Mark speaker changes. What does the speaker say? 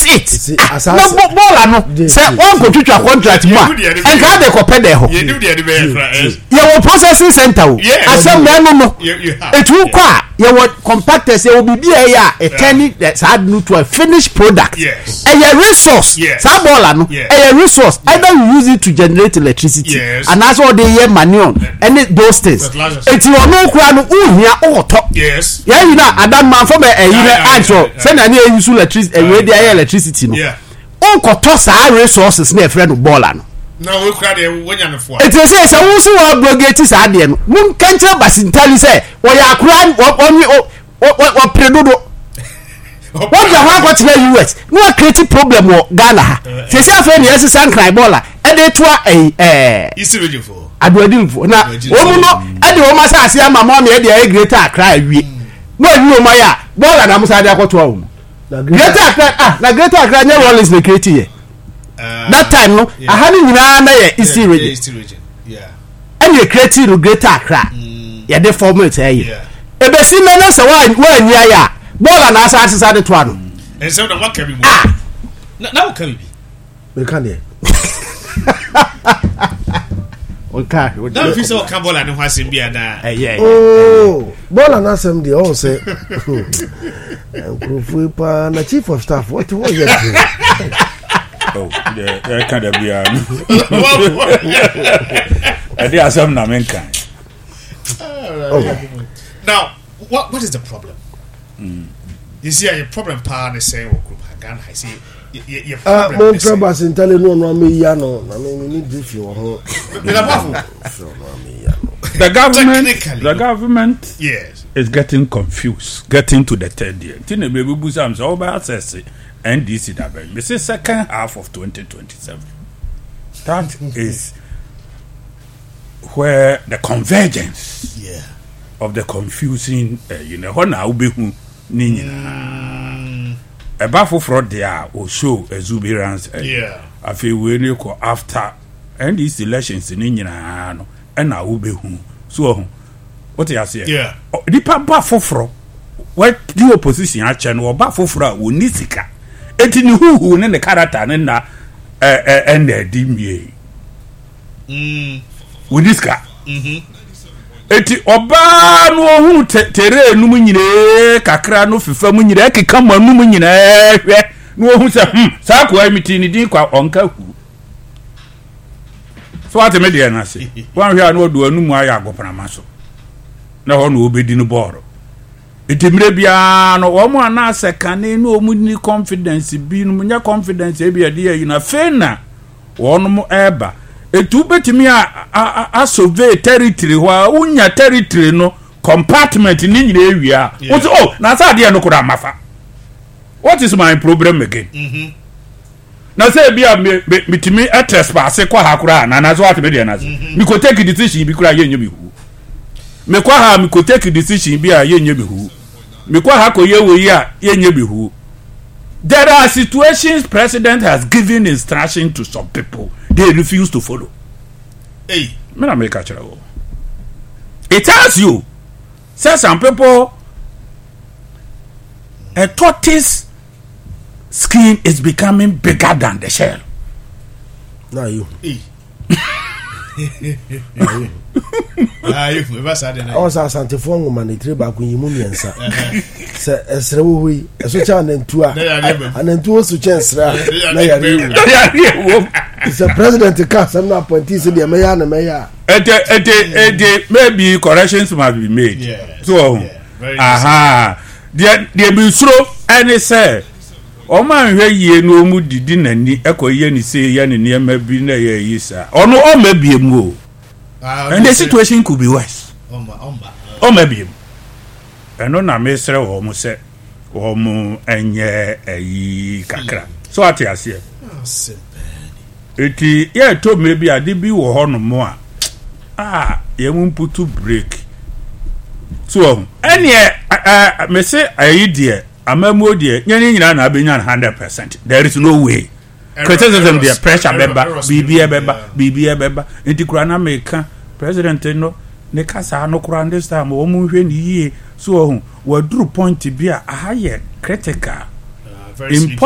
Speaker 1: it. No ball no. Say one go to contract more. And can they compare there ho. You will processing center. Asem no. It will qua. You will compactors will be here a turning that's hard to a finished product.
Speaker 2: Yes.
Speaker 1: And your resource. Some ball no. And your resource either you use it to generate electricity. And that's all they hear manure and those things. It's your no crown here or top.
Speaker 2: Yes.
Speaker 1: Yeah, you know, Adam man from a actual send any use electricity and radio electricity.
Speaker 2: Yeah.
Speaker 1: Uncle toss our resources near friend of Bolan.
Speaker 2: No, we cried when you're for
Speaker 1: it. It says, I also want to is Adian. Moon can't tell Basintali say, well, you are crying what Predodo. What the hell what's the US? No creative problem or Ghana. They say, friend, yes, is Sankrai Bola. And they try a
Speaker 2: easy radio for.
Speaker 1: I do it for now. Oh, no, I do almost say, my mommy had a greater cry. No, you, Maya, Bola, and I'm sorry, I got to home. Greater cry, the greater cry, never is the creative. That time, no, I hadn't run a East region.
Speaker 2: Yeah.
Speaker 1: And you created a greater cry. Yeah, they form it. Yeah. If they see men as a wine, when ya, Bola and Assassin are the one.
Speaker 2: And so, what can be now? Can be?
Speaker 3: We can't.
Speaker 1: Okay.
Speaker 2: Now, if you saw Cabola and was in Biana,
Speaker 3: oh, Bola and Assembly all say, na chief of staff, what was it?
Speaker 4: Oh, yeah, can't be I did some mankind.
Speaker 2: Now, what is the problem? You see, your problem part is saying, again, I see.
Speaker 3: More troubles in telling no me yano. I mean, we need this you.
Speaker 4: The government,
Speaker 2: yes,
Speaker 4: is getting confused, getting to the third year. Tina baby busams all by access NDC that way. This is second half of 2027. That is where the convergence, of the confusing, when I will be who a baffle fraud there will show exuberance. I feel we go after and these elections in India and I will be who. So, what I say?
Speaker 2: Yeah,
Speaker 4: the baffle fraud. What the opposition action or baffle fraud will nisika. It in who in the character and the DMA. With this car. Eti oba no hu tere enum nyine kakra no fefa mu nyine keka manu mu nyine hwe no hu se sa ko amiti ni din kwa onka hu so ate me de na se wan hwe anu odu anu mu aya agopana maso na ho no obedi no boro eti mire bia no wo mu ana sekane no mu ni confidence bi no nya confidence e bia de yi na fe na wo no mu eba etu betimi a survey territory wa unya territory no compartment ni nyina ewia oh na sa de no koda mafa. What is my problem again? Na say bia metimi a trespass kwa hakura na so what me de na me ko take decision bi kura ye nyobi hu me kwa ha me ko take decision bi a ye nyobi hu me kwa ha ko ye we a ye nyobi hu. There are situations president has given instruction to some people. They refuse to follow.
Speaker 2: Hey,
Speaker 4: me na make a chero. It tells you, say some people, a tortoise skin is becoming bigger than the shell.
Speaker 3: Now you.
Speaker 2: Hey. You
Speaker 3: I was a Santa Fong woman, the trip back when you mummy and say, Esrewi, a switch on and two, and then two to chance. It's a president to cast some appointees in the mayor and the mayor.
Speaker 4: Maybe corrections must be made. So, there be slow and they say, oh man, ye no mood didn't any echo yen say yan near maybe na ye, sir. Or no, or maybe a move. And the situation could be worse. Oh, maybe. And no, I may say, almost say, Omo and ye kakra. So I tell you, it yeah, told maybe I did be one more. You won't put to break. So, and yeah, may say, I dear, I'm a more dear, Yan being 100%. There is no way. Criticism, their pressure, BB, in the Grana Maker, President, no, Nekasa, no crown this time, or moving ye, so, what drew point to be a higher critical.